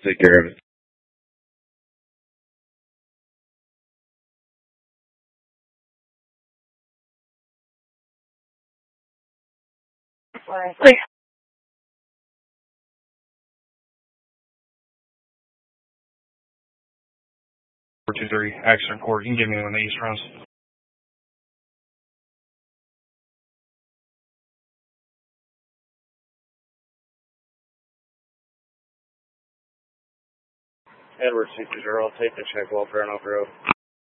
Take care of it. 423, action report. You can give me when the east runs. Edward 60, I'll take the check while Fairnoff Road.